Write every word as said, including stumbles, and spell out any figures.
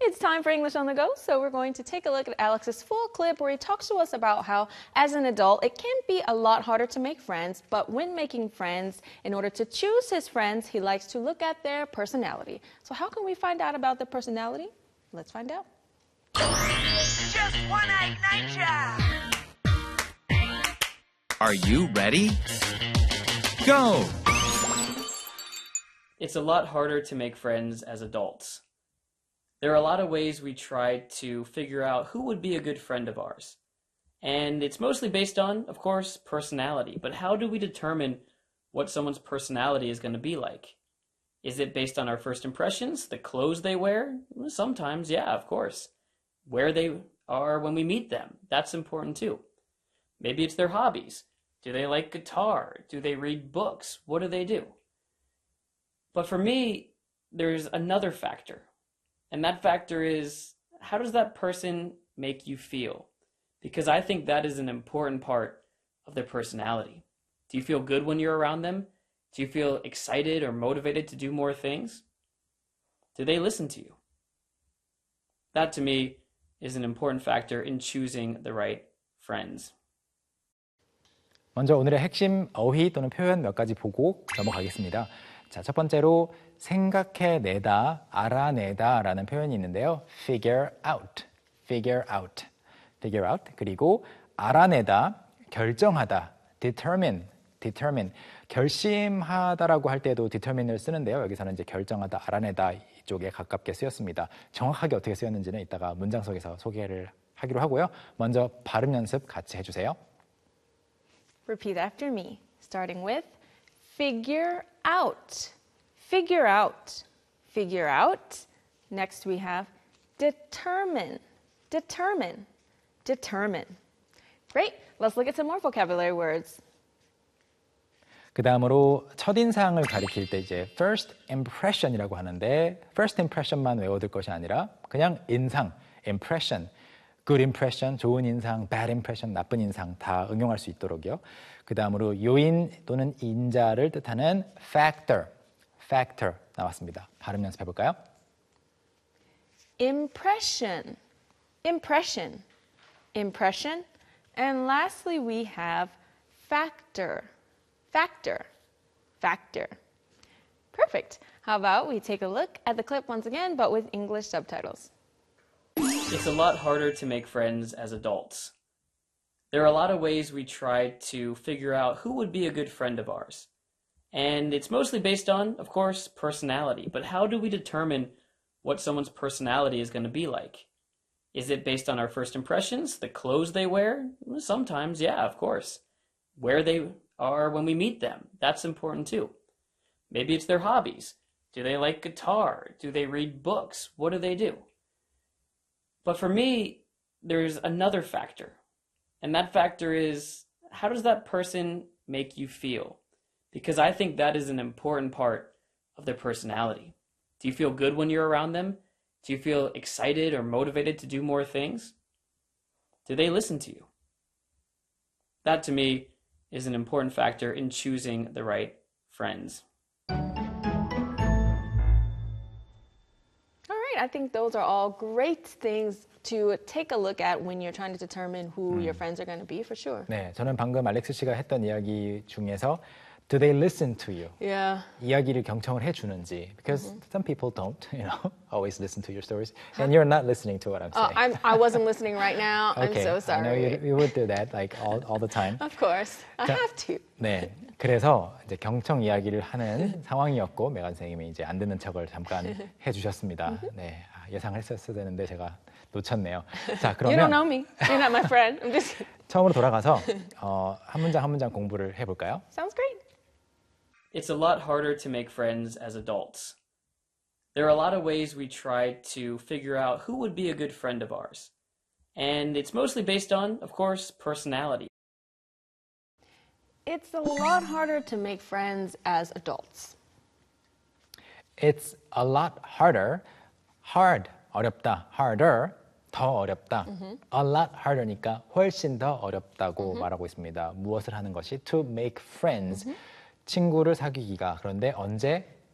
it's time for English on the Go, so we're going to take a look at Alex's full clip where he talks to us about how, as an adult, it can be a lot harder to make friends, but when making friends, in order to choose his friends, he likes to look at their personality. So how can we find out about the personality? Let's find out. Just one night night job. Are you ready? Go! It's a lot harder to make friends as adults. There are a lot of ways we try to figure out who would be a good friend of ours. And it's mostly based on, of course, personality. But how do we determine what someone's personality is going to be like? Is it based on our first impressions, the clothes they wear? Sometimes, yeah, of course. Where they are when we meet them, that's important too. Maybe it's their hobbies. Do they like guitar? Do they read books? What do they do? But for me, there's another factor. And that factor is, how does that person make you feel? Because I think that is an important part of their personality. Do you feel good when you're around them? Do you feel excited or motivated to do more things? Do they listen to you? That, to me, is an important factor in choosing the right friends. 먼저 오늘의 핵심 어휘 또는 표현 몇 가지 보고 넘어가겠습니다. 자, 첫 번째로 생각해내다, 알아내다 라는 표현이 있는데요. figure out, figure out, figure out. 그리고 알아내다, 결정하다, determine, determine. 결심하다라고 할 때도 determine을 쓰는데요. 여기서는 이제 결정하다, 알아내다 이쪽에 가깝게 쓰였습니다. 정확하게 어떻게 쓰였는지는 이따가 문장 속에서 소개를 하기로 하고요. 먼저 발음 연습 같이 해주세요. Repeat after me, starting with figure out, figure out, figure out. Next we have determine, determine, determine. Great, let's look at some more vocabulary words. 그 다음으로 첫인상을 가리킬 때 이제 first impression이라고 하는데 first impression만 외워둘 것이 아니라 그냥 인상, impression, good impression, 좋은 인상, bad impression, 나쁜 인상 다 응용할 수 있도록요. 그 다음으로 요인 또는 인자를 뜻하는 factor, factor 나왔습니다. 발음 연습해 볼까요? Impression, impression, impression. And lastly we have factor, factor, factor. Perfect. How about we take a look at the clip once again, but with English subtitles. It's a lot harder to make friends as adults. There are a lot of ways we try to figure out who would be a good friend of ours. And it's mostly based on, of course, personality. But how do we determine what someone's personality is going to be like? Is it based on our first impressions, the clothes they wear? Sometimes, yeah, of course. Where they are when we meet them, that's important too. Maybe it's their hobbies. Do they like guitar? Do they read books? What do they do? But for me, there's another factor. And that factor is, how does that person make you feel? Because I think that is an important part of their personality. Do you feel good when you're around them? Do you feel excited or motivated to do more things? Do they listen to you? That, to me, is an important factor in choosing the right friends. I think those are all great things to take a look at when you're trying to determine who 음. your friends are going to be, for sure. 네, 저는 방금 알렉스 씨가 했던 이야기 중에서 Do they listen to you? Yeah. 이야기를 경청을 해주는지. Because mm-hmm. some people don't, you know, always listen to your stories. And you're not listening to what I'm saying. Uh, I'm, I wasn't listening right now. Okay. I'm so sorry. I know you, you would do that like all, all the time. Of course. I 자, have to. 네. 그래서 이제 경청 이야기를 하는 상황이었고 메간 선생님이 이제 안 듣는 척을 잠깐 해주셨습니다. 네, 예상을 했었어야 되는데 제가 놓쳤네요. 자, 그러면 You don't know me. You're not my friend. I'm just 처음으로 돌아가서 어, 한 문장 한 문장 공부를 해볼까요? Sounds great. It's a lot harder to make friends as adults. There are a lot of ways we try to figure out who would be a good friend of ours. And it's mostly based on, of course, personality. It's a lot harder to make friends as adults. It's a lot harder. Hard, 어렵다. Harder, 더 어렵다. Mm-hmm. A lot harder니까 훨씬 더 어렵다고 mm-hmm. 말하고 있습니다. 무엇을 하는 것이? To make friends. Mm-hmm. 친구를 사귀기가. 그런데 언제?